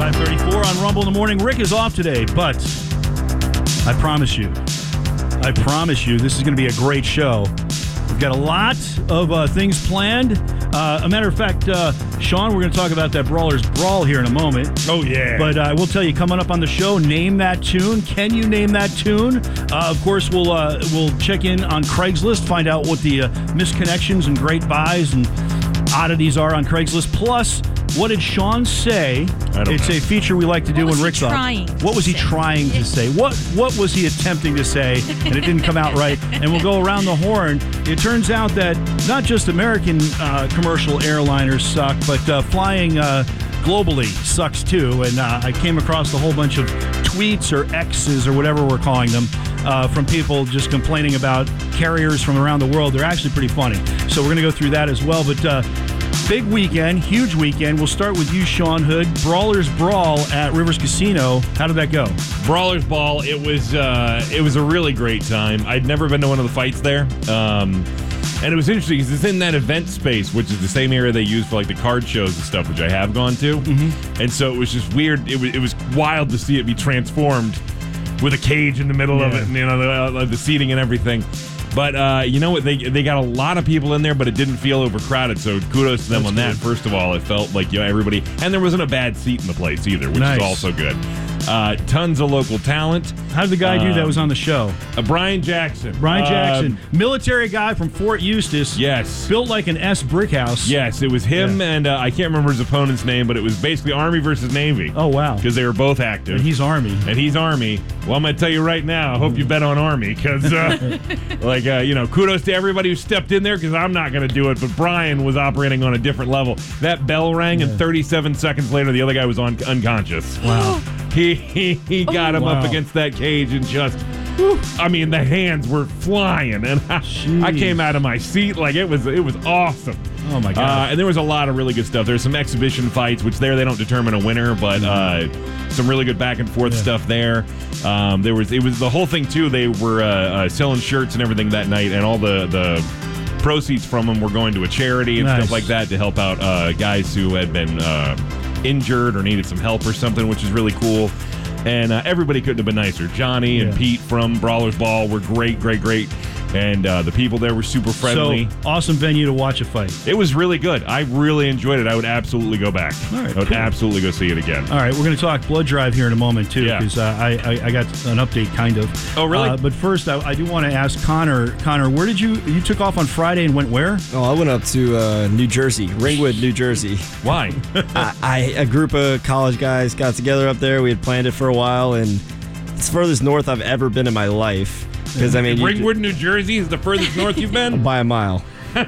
5:34 on Rumble in the Morning. Rick is off today, but I promise you, this is going to be a great show. We've got a lot of things planned. A matter of fact, Sean, we're going to talk about that Brawlers Brawl here in a moment. Oh, yeah. But I will tell you, coming up on the show, name that tune. Can you name that tune? Of course, we'll check in on Craigslist, find out what the misconnections and great buys and oddities are on Craigslist. Plus, what did Sean say? It's a feature we like to do when Rick's on. What was he trying to say? What was he attempting to say? And it didn't come out right. And we'll go around the horn. It turns out that not just American commercial airliners suck, but flying globally sucks too. And I came across a whole bunch of tweets or X's or whatever we're calling them from people just complaining about carriers from around the world. They're actually pretty funny. So we're going to go through that as well. But big weekend, huge weekend. We'll start with you, Sean Hood. Brawlers Brawl at Rivers Casino. How did that go? Brawlers Brawl. It was a really great time. I'd never been to one of the fights there. And it was interesting because it's in that event space, which is the same area they use for like the card shows and stuff, which I have gone to. Mm-hmm. And so it was just weird. It was wild to see it be transformed with a cage in the middle of it, and the seating and everything. But you know what? They got a lot of people in there, but it didn't feel overcrowded. So kudos to them on that. First of all, it felt like everybody, and there wasn't a bad seat in the place either, which is also good. Tons of local talent. How did the guy do that was on the show? Brian Jackson. Military guy from Fort Eustis. Yes. Built like an S brick house. Yes, it was him, and I can't remember his opponent's name, but it was basically Army versus Navy. Oh, wow. Because they were both active. And he's Army. Well, I'm going to tell you right now, I hope you bet on Army, because, kudos to everybody who stepped in there, because I'm not going to do it, but Brian was operating on a different level. That bell rang, and 37 seconds later, the other guy was unconscious. Wow. He got him up against that cage and just, the hands were flying, and I came out of my seat like it was awesome. Oh my God! And there was a lot of really good stuff. There's some exhibition fights, which they don't determine a winner, but some really good back and forth stuff there. It was the whole thing too. They were selling shirts and everything that night, and all the proceeds from them were going to a charity and stuff like that to help out guys who had been injured or needed some help or something, which is really cool. And everybody couldn't have been nicer. Johnny and Pete from Brawlers Ball were great. And the people there were super friendly. So, awesome venue to watch a fight. It was really good. I really enjoyed it. I would absolutely go back. All right, I would absolutely go see it again. All right, we're going to talk blood drive here in a moment, too, because I got an update, kind of. Oh, really? But first, I do want to ask Connor. Connor, where did you took off on Friday and went where? Oh, I went up to New Jersey, Ringwood, New Jersey. Why? A group of college guys got together up there. We had planned it for a while, and it's the furthest north I've ever been in my life. Because Ringwood, New Jersey is the furthest north you've been? By a mile.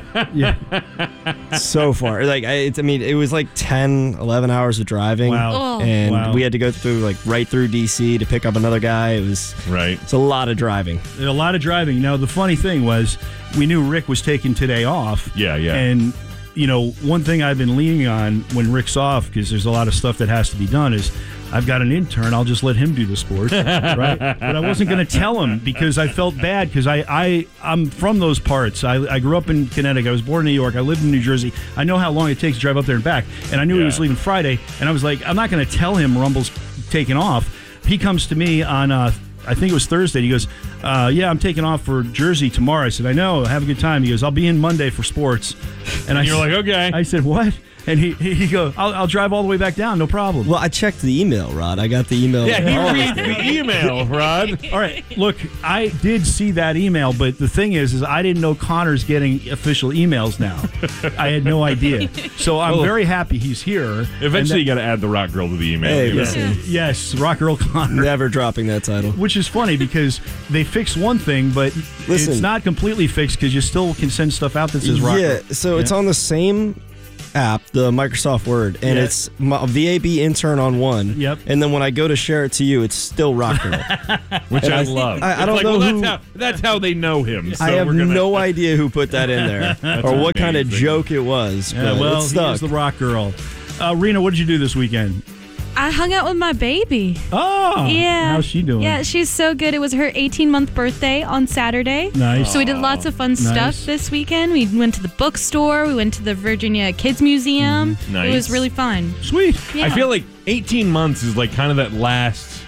So far. It was like 10, 11 hours of driving. Wow. And we had to go through right through D.C. to pick up another guy. It's a lot of driving. A lot of driving. Now, the funny thing was, we knew Rick was taking today off. Yeah. And, one thing I've been leaning on when Rick's off, because there's a lot of stuff that has to be done, is I've got an intern. I'll just let him do the sports, right? But I wasn't going to tell him because I felt bad because I'm from those parts. I grew up in Connecticut. I was born in New York. I lived in New Jersey. I know how long it takes to drive up there and back. And I knew he was leaving Friday. And I was like, I'm not going to tell him Rumble's taking off. He comes to me on, I think it was Thursday. He goes, I'm taking off for Jersey tomorrow. I said, I know. Have a good time. He goes, I'll be in Monday for sports. And you're like, okay. I said, what? And he goes, I'll drive all the way back down, no problem. Well, I checked the email, Rod. I got the email. Yeah, he reads the email, Rod. All right, look, I did see that email, but the thing is I didn't know Connor's getting official emails now. I had no idea. So I'm very happy he's here. Eventually you got to add the Rock Girl to the email. Hey, listen. Yes, Rock Girl Connor. Never dropping that title. Which is funny because they fixed one thing, but it's not completely fixed because you still can send stuff out that says Rock Girl. Yeah, so it's on the same app, the Microsoft Word, and it's my VAB intern on one. Yep. And then when I go to share it to you, it's still Rock Girl, which I love. I don't know who. That's how they know him. So I have no idea who put that in there or what kind of joke it was. Yeah, well, he's the Rock Girl. Rena, what did you do this weekend? I hung out with my baby. Oh, Yeah. how's she doing? Yeah, she's so good. It was her 18-month birthday on Saturday. Nice. So we did lots of fun stuff this weekend. We went to the bookstore. We went to the Virginia Kids Museum. Nice. It was really fun. Sweet. Yeah. I feel like 18 months is like kind of that last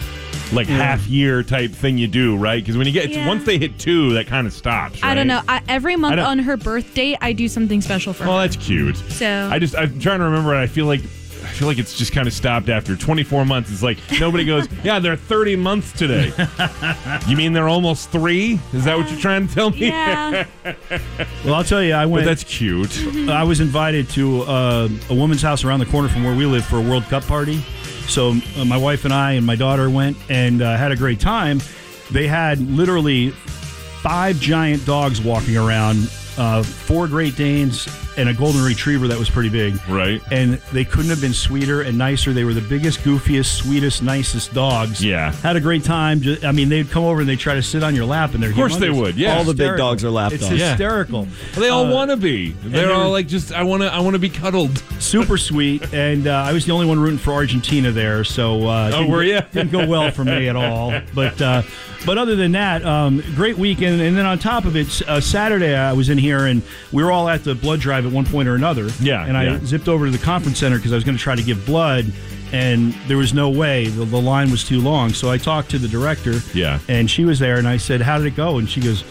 half year type thing you do, right? Because when you get once they hit 2, that kind of stops. Right? I don't know. Every month on her birthday, I do something special for her. Well, that's cute. So I'm trying to remember, and I feel like it's just kind of stopped after 24 months. It's like nobody goes, yeah, they're 30 months today. You mean they're almost 3? Is that what you're trying to tell me? Yeah. Well, I'll tell you, I went. But that's cute. I was invited to a woman's house around the corner from where we live for a World Cup party. So my wife and I and my daughter went and had a great time. They had literally 5 giant dogs walking around, 4 Great Danes, and a golden retriever that was pretty big. Right. And they couldn't have been sweeter and nicer. They were the biggest, goofiest, sweetest, nicest dogs. Yeah. Had a great time. I mean, they'd come over and they'd try to sit on your lap. And they're Of course they would, yeah. All the big Hysterical. dogs are lap It's dogs. hysterical. Well, they all want to be. They're all like, just I want to be cuddled. Super sweet. And I was the only one rooting for Argentina there. So were you? Didn't go well for me at all. But other than that, great weekend. And then on top of it, Saturday I was in here and we were all at the blood drive at one point or another. Yeah, And I zipped over to the conference center because I was going to try to give blood. And there was no way. The line was too long. So I talked to the director. Yeah. And she was there. And I said, how did it go? And she goes,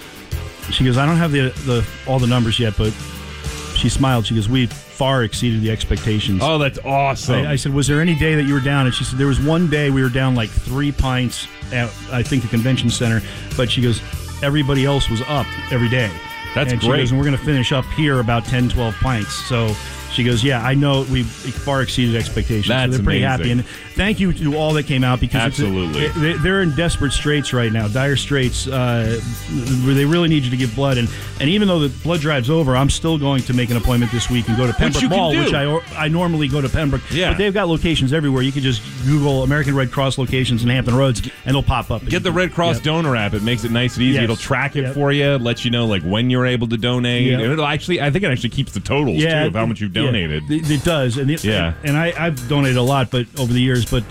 I don't have all the numbers yet, but she smiled. She goes, we far exceeded the expectations. Oh, that's awesome. I said, was there any day that you were down? And she said, there was one day we were down like 3 pints at, I think, the convention center. But she goes, everybody else was up every day. That's and great. She goes, and we're going to finish up here about 10, 12 pints. So she goes, yeah, I know we far exceeded expectations. That's so they're pretty amazing. happy. And thank you to all that came out because Absolutely. they're in desperate straits right now, dire straits. Where they really need you to give blood. And even though the blood drive's over, I'm still going to make an appointment this week and go to Pembroke you can Mall, do. which I normally go to Pembroke. Yeah. But they've got locations everywhere. You can just Google American Red Cross locations in Hampton Roads, and they'll pop up. Get the Red Cross donor app. It makes it nice and easy. Yes. It'll track it Yep. for you, let you know like when you're able to donate. Yep. And it'll I think it actually keeps the totals too of how much you've donated. Yeah, it does. And and I've donated a lot, but over the years. But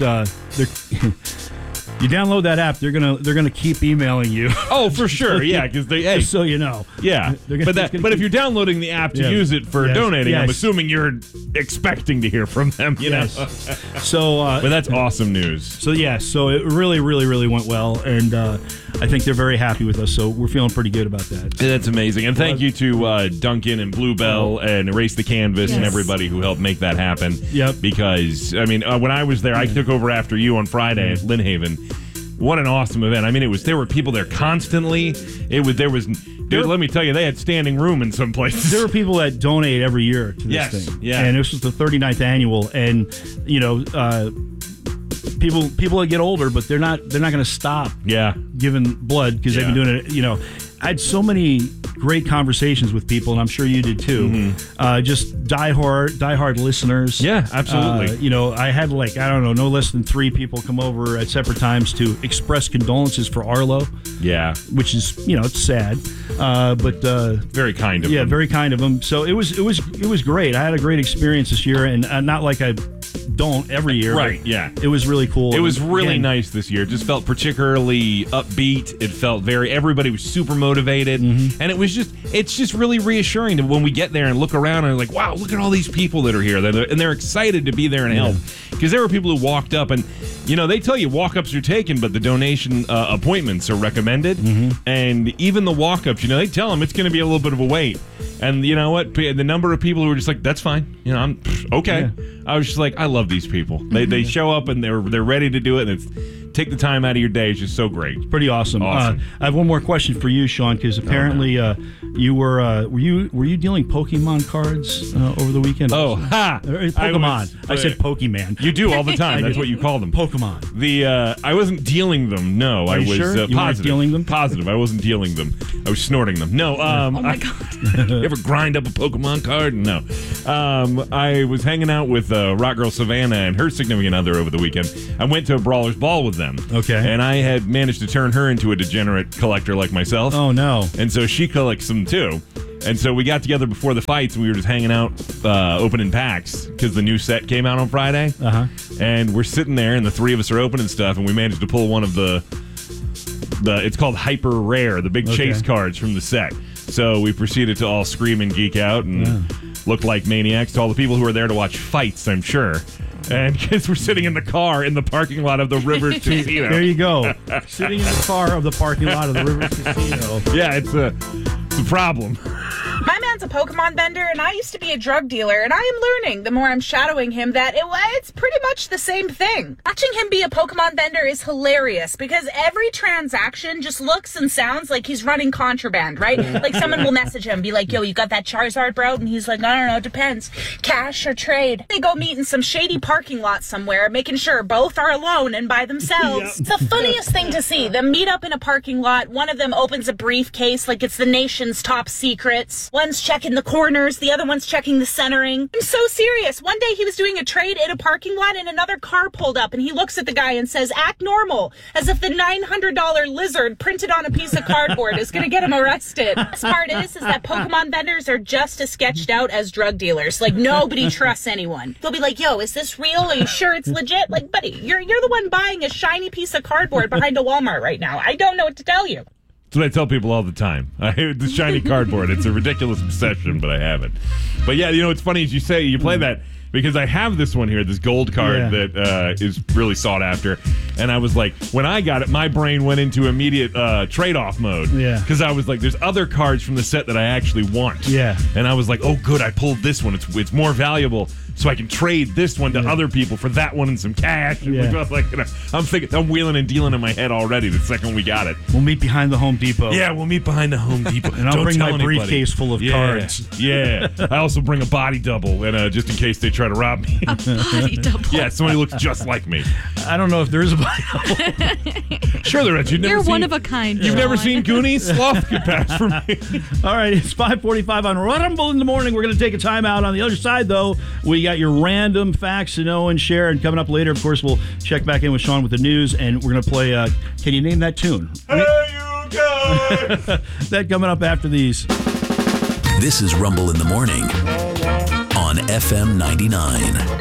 you download that app, they're gonna keep emailing you. Oh, for sure, yeah, because Just so you know. Yeah, but if you're downloading the app to use it for donating, I'm assuming you're expecting to hear from them. You know, so but that's awesome news. So so it really, really, really went well, and I think they're very happy with us. So we're feeling pretty good about that. That's amazing, and thank you to Duncan and Bluebell and Erase the Canvas and Yes. everybody who helped make that happen. Yep. Because I mean, when I was there, I took over after you on Friday at Lynn Haven. What an awesome event! I mean, there were people there constantly. Dude, let me tell you, they had standing room in some places. There are people that donate every year to this Yes, thing. yeah. And this was the 39th annual, and people that get older, but they're not going to stop Yeah. giving blood because they've been doing it. I had so many great conversations with people, and I'm sure you did too. Just diehard listeners. Yeah, absolutely. I had no less than 3 people come over at separate times to express condolences for Arlo, Yeah. which is it's sad, but Very kind of yeah, them. very kind of them. So it was great. I had a great experience this year, and not like I don't every year. Right, but yeah. It was really cool. It was really Again, nice this year. It just felt particularly upbeat. It felt everybody was super motivated. And it's just really reassuring to when we get there and look around and like, wow, look at all these people that are here. They're excited to be there and help. Because there were people who walked up and, they tell you walk-ups are taken, but the donation appointments are recommended. And even the walk-ups, they tell them it's going to be a little bit of a wait. And you know what? The number of people who were just like, that's fine. I'm okay. Yeah. I was just like, I love these people. They show up and they're ready to do it. And take the time out of your day. It's just so great. Pretty awesome. Awesome. I have one more question for you, Sean, because apparently you were you dealing Pokemon cards over the weekend? Oh, ha! Pokemon. I said Pokemon. You do all the time. That's what you call them. Pokemon. I wasn't dealing them. No, Are I you was sure? You weren't positive. dealing them? Positive. I wasn't dealing them. I was snorting them. No. oh my God. You ever grind up a Pokemon card? No. I was hanging out with Rock Girl Savannah and her significant other over the weekend. I went to a Brawler's Ball with them. Okay. And I had managed to turn her into a degenerate collector like myself. Oh no. And so she collects them too. And so we got together before the fights, and we were just hanging out, opening packs, because the new set came out on Friday. Uh-huh. And we're sitting there, and the three of us are opening stuff, and we managed to pull one of the it's called Hyper Rare, the big chase cards from the set. So we proceeded to all scream and geek out and look like maniacs to all the people who were there to watch fights, I'm sure. And kids were sitting in the car in the parking lot of the Rivers Casino. There you go. Sitting in the car of the parking lot of the Rivers Casino. Yeah, it's a problem. My man's a Pokemon vendor, and I used to be a drug dealer, and I am learning, the more I'm shadowing him, that it's pretty much the same thing. Watching him be a Pokemon vendor is hilarious, because every transaction just looks and sounds like he's running contraband, right? Like, someone will message him, be like, yo, you got that Charizard, bro? And he's like, I don't know, it depends. Cash or trade? They go meet in some shady parking lot somewhere, making sure both are alone and by themselves. It's the funniest thing to see. Them meet up in a parking lot, one of them opens a briefcase like it's the nation's top secrets. One's checking the corners, the other one's checking the centering. I'm so serious. One day he was doing a trade in a parking lot and another car pulled up and he looks at the guy and says, act normal, as if the $900 lizard printed on a piece of cardboard is going to get him arrested. The best part is that Pokemon vendors are just as sketched out as drug dealers. Like, nobody trusts anyone. They'll be like, yo, is this real? Are you sure it's legit? Like, buddy, you're the one buying a shiny piece of cardboard behind a Walmart right now. I don't know what to tell you. That's what I tell people all the time. I hate the shiny cardboard. It's a ridiculous obsession, but I have it. But yeah, it's funny as you say, you play that, because I have this one here, this gold card that is really sought after. And I was like, when I got it, my brain went into immediate trade-off mode. Yeah. Because I was like, there's other cards from the set that I actually want. Yeah. And I was like, oh, good, I pulled this one. It's more valuable, so I can trade this one to other people for that one and some cash. And I'm thinking, I'm wheeling and dealing in my head already the second we got it. We'll meet behind the Home Depot. Yeah, we'll meet behind the Home Depot. And I'll bring my briefcase full of cards. Yeah. I also bring a body double, and just in case they try to rob me. A body double. Yeah, somebody looks just like me. I don't know if there is a body double. Sure there is. You're one of a kind. You've never seen Goonies? Sloth could pass for me. All right, it's 5:45 on Rumble in the Morning. We're going to take a timeout. On the other side, though, we got your random facts to know and share. And coming up later, of course, we'll check back in with Sean with the news, and we're going to play Can You Name That Tune? Hey, you guys! That coming up after these. This is Rumble in the Morning on FM 99.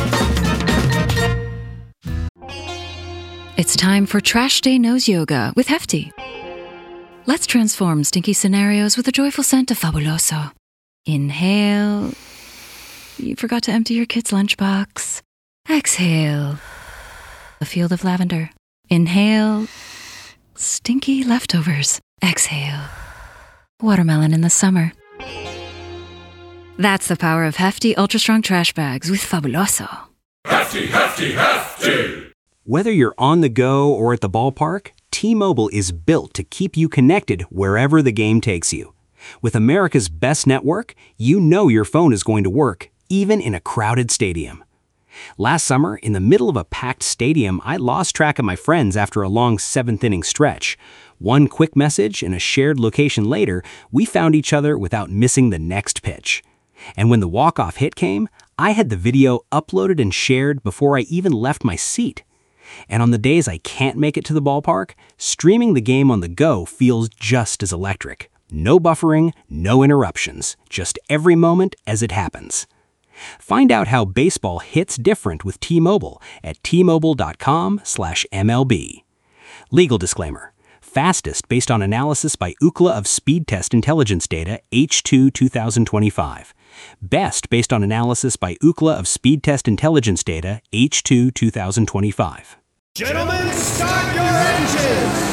It's time for Trash Day Nose Yoga with Hefty. Let's transform stinky scenarios with a joyful scent of Fabuloso. Inhale. You forgot to empty your kid's lunchbox. Exhale. A field of lavender. Inhale. Stinky leftovers. Exhale. Watermelon in the summer. That's the power of Hefty Ultra Strong Trash Bags with Fabuloso. Hefty, hefty, hefty! Whether you're on the go or at the ballpark, T-Mobile is built to keep you connected wherever the game takes you. With America's best network, you know your phone is going to work, even in a crowded stadium. Last summer, in the middle of a packed stadium, I lost track of my friends after a long seventh-inning stretch. One quick message and a shared location later, we found each other without missing the next pitch. And when the walk-off hit came, I had the video uploaded and shared before I even left my seat. And on the days I can't make it to the ballpark, streaming the game on the go feels just as electric. No buffering, no interruptions, just every moment as it happens. Find out how baseball hits different with T-Mobile at T-Mobile.com/MLB. Legal disclaimer. Fastest based on analysis by Ookla of Speed Test Intelligence Data H2 2025. Best based on analysis by Ookla of Speed Test Intelligence Data H2 2025. Gentlemen, start your engines!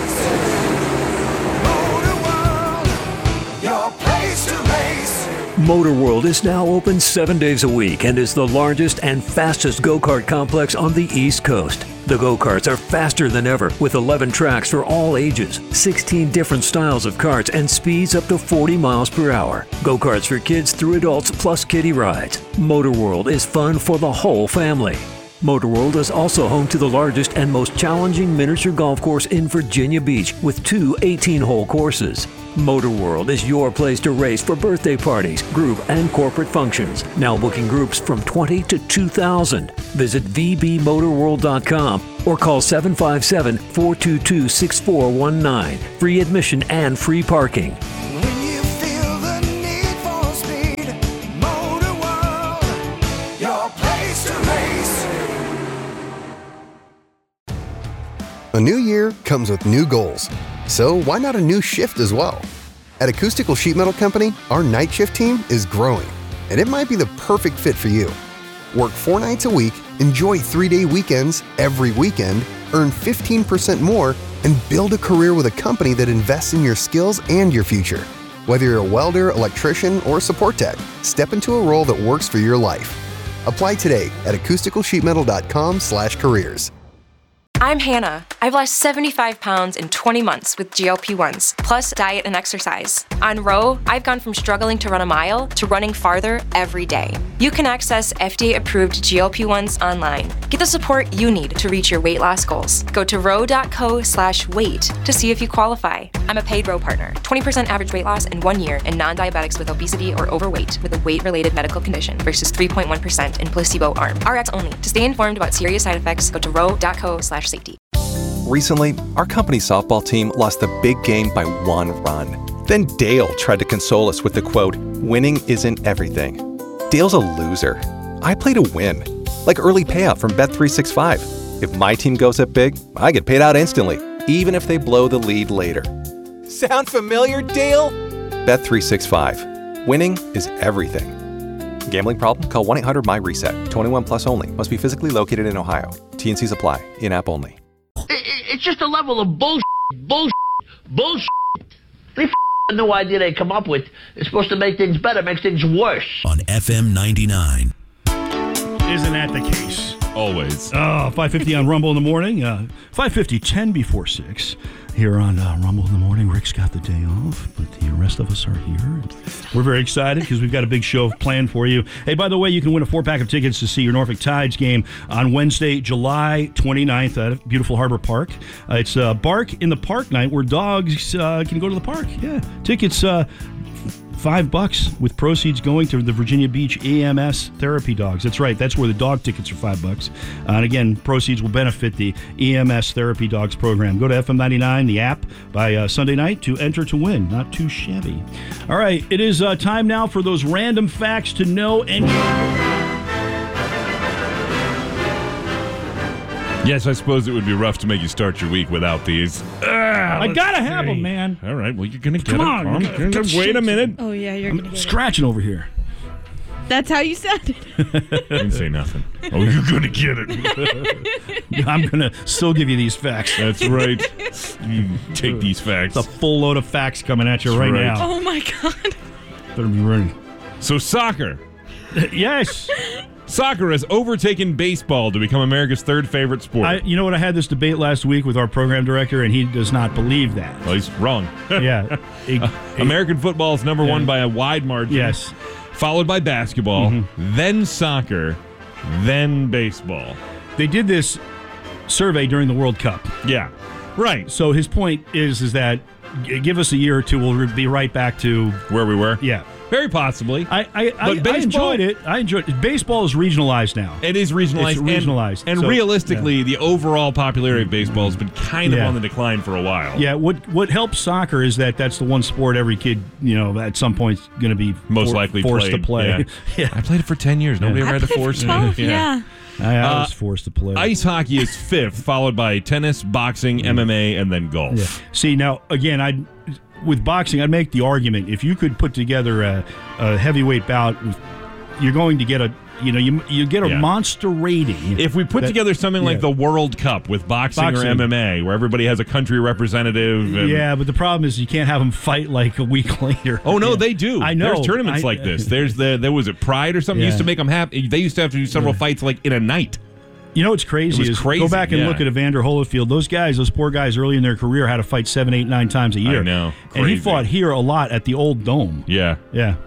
Motor World, your place to race. Motor World is now open 7 days a week and is the largest and fastest go-kart complex on the East Coast. The go-karts are faster than ever, with 11 tracks for all ages, 16 different styles of karts, and speeds up to 40 miles per hour. Go-karts for kids through adults, plus kiddie rides. Motor World is fun for the whole family. Motor World is also home to the largest and most challenging miniature golf course in Virginia Beach, with 2 18-hole courses. Motor World is your place to race for birthday parties, group, and corporate functions. Now booking groups from 20 to 2,000. Visit vbmotorworld.com or call 757-422-6419. Free admission and free parking. When you feel the A new year comes with new goals. So why not a new shift as well? At Acoustical Sheet Metal Company, our night shift team is growing, and it might be the perfect fit for you. Work 4 nights a week, enjoy 3-day weekends every weekend, earn 15% more, and build a career with a company that invests in your skills and your future. Whether you're a welder, electrician, or support tech, step into a role that works for your life. Apply today at acousticalsheetmetal.com/careers. I'm Hannah. I've lost 75 pounds in 20 months with GLP-1s, plus diet and exercise. On Row, I've gone from struggling to run a mile to running farther every day. You can access FDA-approved GLP-1s online. Get the support you need to reach your weight loss goals. Go to row.co/weight to see if you qualify. I'm a paid Row partner. 20% average weight loss in 1 year in non-diabetics with obesity or overweight with a weight-related medical condition versus 3.1% in placebo arm. RX only. To stay informed about serious side effects, go to row.co/safety. Recently, our company softball team lost the big game by 1 run. Then Dale tried to console us with the quote, "Winning isn't everything." Dale's a loser. I play to win. Like early payout from Bet365. If my team goes up big, I get paid out instantly, even if they blow the lead later. Sound familiar, Dale? Bet365. Winning is everything. Gambling problem? Call 1-800-MY-RESET. 21 plus only. Must be physically located in Ohio. T&Cs apply. In-app only. It's just a level of bullshit. They no idea they come up with. It's supposed to make things better, makes things worse. On FM 99. Isn't that the case? Always. 5:50 on Rumble in the Morning. 5:50, 10 before 6. Here on Rumble in the Morning. Rick's got the day off, but the rest of us are here. We're very excited because we've got a big show planned for you. Hey, by the way, you can win a 4-pack of tickets to see your Norfolk Tides game on Wednesday, July 29th at beautiful Harbor Park. It's Bark in the Park night where dogs can go to the park. Yeah. Tickets, $5 with proceeds going to the Virginia Beach EMS therapy dogs. That's right. That's where the dog tickets are $5. And again, proceeds will benefit the EMS therapy dogs program. Go to FM99, the app, by Sunday night to enter to win. Not too shabby. All right. It is time now for those random facts to know and... Yes, I suppose it would be rough to make you start your week without these. I gotta have them, man. All right, well, you're going to get Come on. Wait a minute. Oh, yeah, you're going to get scratching over here. That's how you sounded. I didn't say nothing. Oh, you're going to get it. I'm going to still give you these facts. That's right. You take these facts. It's a full load of facts coming at you right now. Oh, my God. Better be ready. So, soccer. Yes. Soccer has overtaken baseball to become America's third favorite sport. You know what? I had this debate last week with our program director, and he does not believe that. Well, he's wrong. Yeah. American football is number one by a wide margin. Yes. Followed by basketball, then soccer, then baseball. They did this survey during the World Cup. Yeah. Right. So his point is that give us a year or two, we'll be right back to where we were. Yeah. Very possibly. I enjoyed it. Baseball is regionalized now. It is regionalized. It's regionalized. And so, realistically, the overall popularity of baseball has been kind of on the decline for a while. Yeah, what helps soccer is that's the one sport every kid, at some point is going to be most likely forced to play. Yeah. I played it for 10 years. Nobody ever had to force me. Yeah. I was forced to play. Ice hockey is fifth, followed by tennis, boxing, MMA, and then golf. Yeah. See, now, again, with boxing, I'd make the argument if you could put together a heavyweight bout, you're going to get you get a monster rating. If we put together something like the World Cup with boxing or MMA, where everybody has a country representative. But the problem is you can't have them fight like a week later. Oh no, they do. I know. There's tournaments like this. There was it Pride or something. Used to make them happen. They used to have to do several fights like in a night. You know what's crazy go back and look at Evander Holyfield. Those poor guys early in their career had to fight 7, 8, 9 times a year. I know. Crazy. And he fought here a lot at the old Dome. Yeah.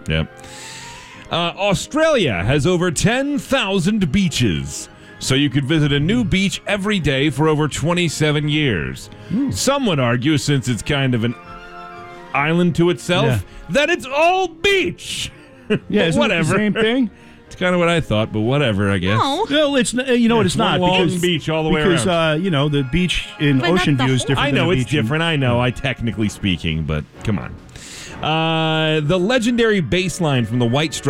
Australia has over 10,000 beaches. So you could visit a new beach every day for over 27 years. Some would argue, since it's kind of an island to itself, that it's all beach. Yeah, isn't whatever. It the same thing? It's kind of what I thought, but whatever, I guess. No. Well, it's what it's not. Long beach all the way around. Because, the beach in Ocean View is different. I know than it's different. I know, technically speaking, but come on. The legendary bass line from the White Stripes